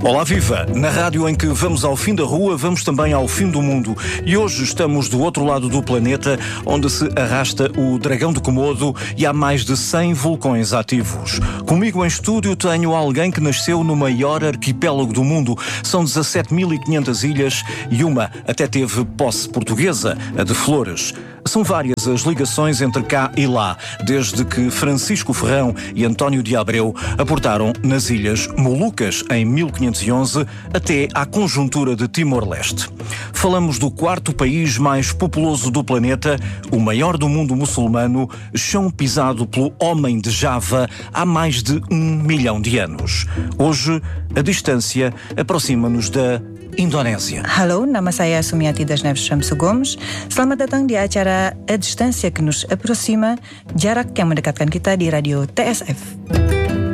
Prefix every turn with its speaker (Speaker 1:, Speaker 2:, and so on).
Speaker 1: Olá, viva! Na rádio em que vamos ao fim da rua, vamos também ao fim do mundo. E hoje estamos do outro lado do planeta, onde se arrasta o Dragão de Komodo e há mais de 100 vulcões ativos. Comigo em estúdio tenho alguém que nasceu no maior arquipélago do mundo. São 17.500 ilhas e uma até teve posse portuguesa, a de Flores. São várias as ligações entre cá e lá, desde que Francisco Ferrão e António de Abreu aportaram nas Ilhas Molucas em 1511 até à conjuntura de Timor-Leste. Falamos do quarto país mais populoso do planeta, o maior do mundo muçulmano, chão pisado pelo homem de Java há mais de 1 milhão de anos. Hoje, a distância aproxima-nos da Indonésia.
Speaker 2: Halo, nama saya Sumiati das Neves Shamsu Gomes. Selamat datang di acara A Distância que nos aproxima, jarak yang mendekatkan kita di Radio TSF.